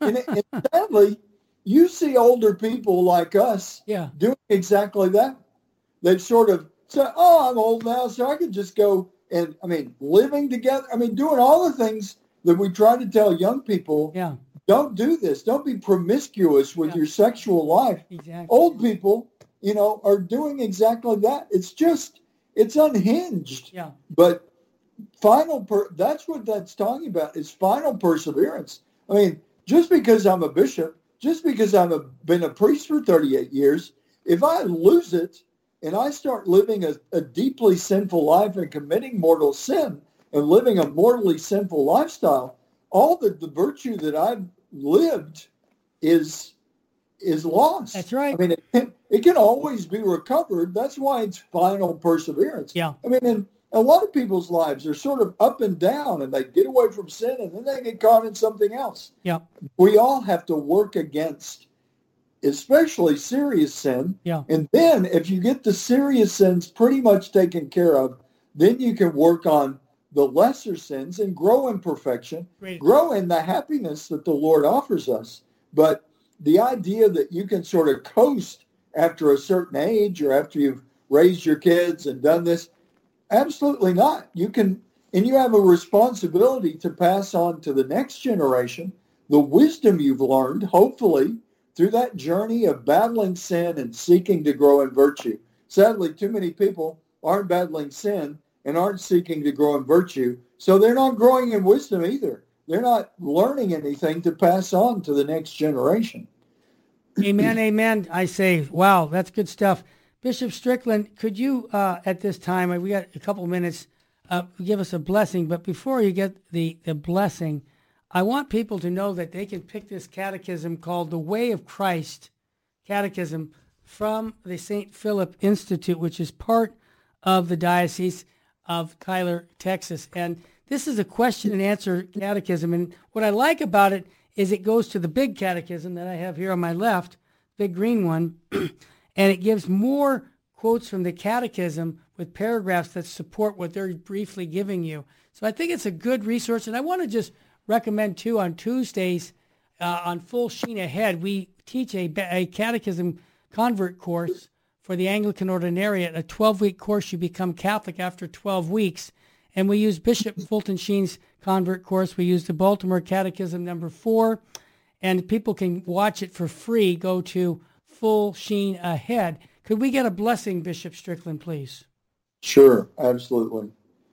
And sadly, you see older people like us Yeah. doing exactly that. They've sort of said, oh, I'm old now, so I can just go and, living together. Doing all the things that we try to tell young people. Yeah. Don't do this. Don't be promiscuous with your sexual life. Exactly. Old people, are doing exactly that. It's unhinged. Yeah. But that's what that's talking about, is final perseverance. Just because I'm a bishop, just because I've been a priest for 38 years, if I lose it and I start living a deeply sinful life and committing mortal sin and living a mortally sinful lifestyle, all the virtue that I've lived is lost. That's right. It can always be recovered. That's why it's final perseverance. Yeah. And a lot of people's lives are sort of up and down, and they get away from sin, and then they get caught in something else. Yeah. We all have to work against, especially serious sin. Yeah. And then if you get the serious sins pretty much taken care of, then you can work on the lesser sins and grow in perfection, grow in the happiness that the Lord offers us. But the idea that you can sort of coast after a certain age or after you've raised your kids and done this, absolutely not. You can, and you have a responsibility to pass on to the next generation the wisdom you've learned, hopefully, through that journey of battling sin and seeking to grow in virtue. Sadly, too many people aren't battling sin and aren't seeking to grow in virtue, so they're not growing in wisdom either. They're not learning anything to pass on to the next generation. Amen, amen. I say, wow, that's good stuff. Bishop Strickland, could you, at this time, we got a couple minutes, give us a blessing. But before you get the blessing, I want people to know that they can pick this catechism called The Way of Christ Catechism from the St. Philip Institute, which is part of the Diocese of Tyler, Texas. And this is a question and answer catechism. And what I like about it is it goes to the big catechism that I have here on my left, big green one, and it gives more quotes from the catechism with paragraphs that support what they're briefly giving you. So I think it's a good resource. And I want to just recommend, too, on Tuesdays on Full Sheen Ahead, we teach a catechism convert course for the Anglican Ordinariate, a 12-week course. You become Catholic after 12 weeks. And we use Bishop Fulton Sheen's convert course. We use the Baltimore Catechism number 4. And people can watch it for free. Go to Full Sheen Ahead. Could we get a blessing, Bishop Strickland, please? Sure, absolutely.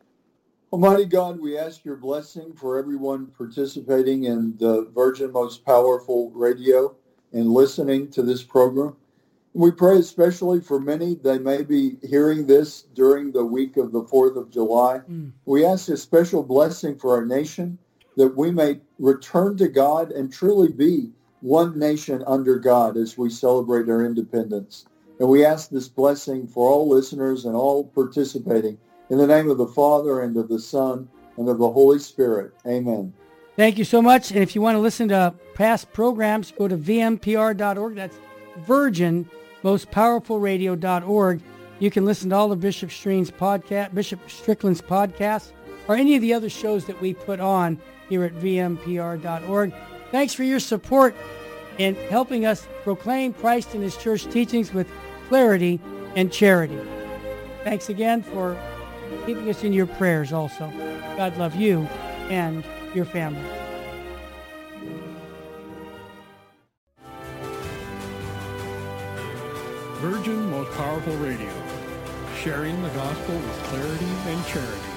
Almighty God, we ask your blessing for everyone participating in the Virgin Most Powerful Radio and listening to this program. We pray especially for many, they may be hearing this during the week of the 4th of July. We ask a special blessing for our nation, that we may return to God and truly be one nation under God as we celebrate our independence. And we ask this blessing for all listeners and all participating. In the name of the Father, and of the Son, and of the Holy Spirit. Amen. Thank you so much. And if you want to listen to past programs, go to vmpr.org. That's Virgin Most Powerful Radio.org. You can listen to all of Bishop Strickland's podcasts, or any of the other shows that we put on here at vmpr.org. Thanks for your support in helping us proclaim Christ and his church teachings with clarity and charity. Thanks again for keeping us in your prayers also. God love you and your family. Virgin Most Powerful Radio, sharing the gospel with clarity and charity.